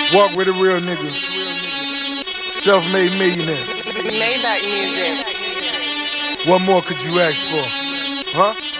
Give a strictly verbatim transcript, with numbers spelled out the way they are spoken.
Walk with a real nigga. Self-made millionaire. Maybach music. What more could you ask for? Huh?